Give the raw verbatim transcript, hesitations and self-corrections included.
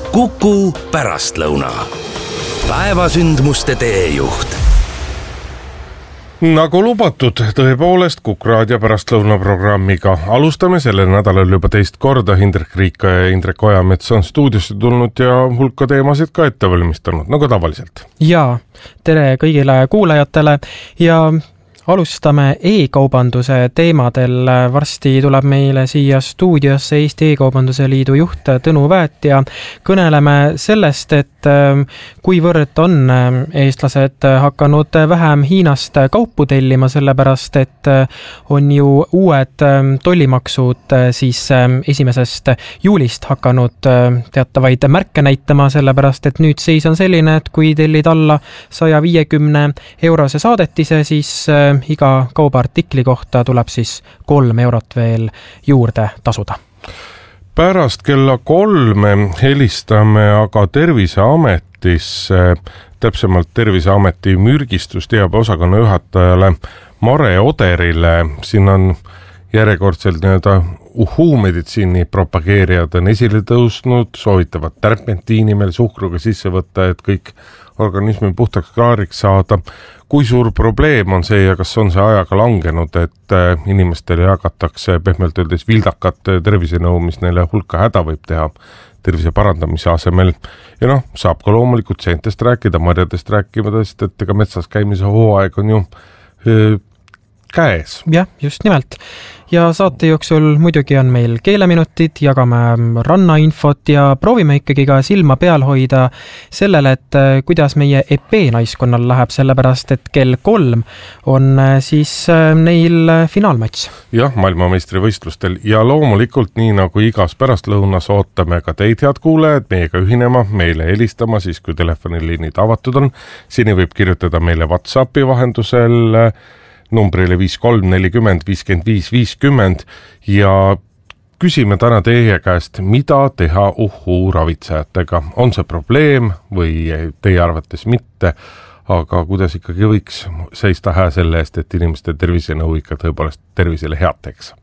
Kuku pärastlõuna. Päevasündmuste teejuht. Nagu lubatud, tõepoolest Kuku Raadio pärastlõuna programmiga. Alustame sellel nädalal juba teist korda. Indrek Riika ja Indrek Ojamets on stuudiosse tulnud ja hulka teemasid ka ette valmistanud, nagu tavaliselt. Jaa, tere kõigile kuulajatele ja alustame e-kaubanduse teemadel. Varsti tuleb meile siia stuudiosse Eesti E-kaubanduse Liidu juht Tõnu Väät ja kõneleme sellest, et kuivõrd on eestlased hakanud vähem Hiinast kaupu tellima, sellepärast et on ju uued tollimaksud siis esimesest juulist hakanud teatavaid märke näitama, sellepärast et nüüd seis on selline, et kui tellid alla saja viiekümne eurose saadetise, siis iga kaubaartikli kohta tuleb siis kolm eurot veel juurde tasuda. Pärast kella kolme helistame aga Terviseametisse, täpsemalt Terviseameti mürgistusteabeosakonna juhatajale Mare Oderile. Siin on järjekordselt nii-öelda uhuu-meditsiini propageerijad on esile tõusnud, soovitavad tärpentiini meil suhkruga sisse võtta, et kõik organismi puhtaks klaariks saada. Kui suur probleem on see ja kas on see ajaga langenud, et inimestele jagatakse pehmelt öeldes vildakat tervisenõu, mis neile hulka häda võib teha tervise parandamise asemel. Ja noh, saab ka loomulikult seentest rääkida, marjadest rääkimast, et ega metsas käimise hooaeg on ju öö, käes. Jah, just nimelt. Ja saate jooksul muidugi on meil keeleminutid, jagame rannainfot ja proovime ikkagi ka silma peal hoida sellele, et kuidas meie E P-naiskonnal läheb, sellepärast et kell kolm on siis neil finaalmatš. Jah, maailmameistrivõistlustel ja loomulikult nii nagu igas pärastlõunas ootame ka teid, head kuulajad, meiega ühinema, meile helistama, siis kui telefoniliinid avatud on. Sini võib kirjutada meile WhatsAppi vahendusel numbrile viis kolm nelikümmend viiskümmend viis viiskümmend ja küsime täna teie käest, mida teha uhuu ravitsejatega. On see probleem või teie arvates mitte, aga kuidas ikkagi võiks seista hää selle eest, et inimeste tervisenõu ikka tõepoolest tervisele head teeks?